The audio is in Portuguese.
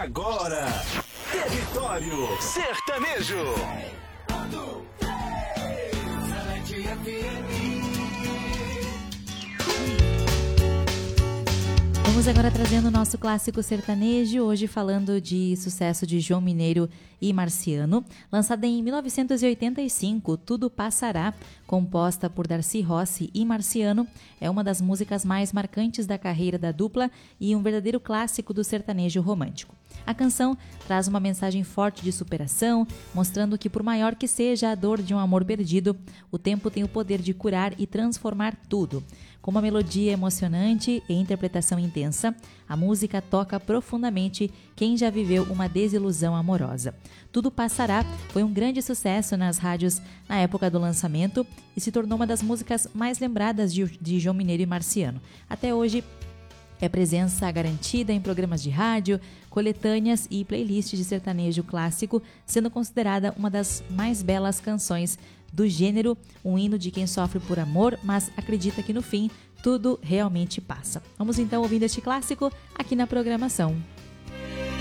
Agora, Território Sertanejo. Vamos agora trazendo o nosso clássico sertanejo, hoje falando de sucesso de João Mineiro e Marciano. Lançada em 1985, Tudo Passará, composta por Darcy Rossi e Marciano, é uma das músicas mais marcantes da carreira da dupla e um verdadeiro clássico do sertanejo romântico. A canção traz uma mensagem forte de superação, mostrando que por maior que seja a dor de um amor perdido, o tempo tem o poder de curar e transformar tudo. Com uma melodia emocionante e interpretação intensa, a música toca profundamente quem já viveu uma desilusão amorosa. Tudo Passará foi um grande sucesso nas rádios na época do lançamento e se tornou uma das músicas mais lembradas de João Mineiro e Marciano. Até hoje, é presença garantida em programas de rádio, coletâneas e playlists de sertanejo clássico, sendo considerada uma das mais belas canções do gênero, um hino de quem sofre por amor, mas acredita que no fim tudo realmente passa. Vamos então ouvindo este clássico aqui na programação.